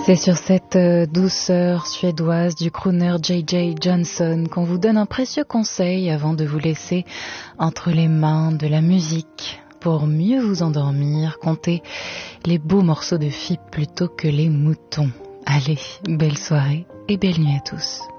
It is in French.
C'est sur cette douceur suédoise du crooner J.J. Johnson qu'on vous donne un précieux conseil avant de vous laisser entre les mains de la musique. Pour mieux vous endormir, comptez les beaux morceaux de Fipe plutôt que les moutons. Allez, belle soirée et belle nuit à tous.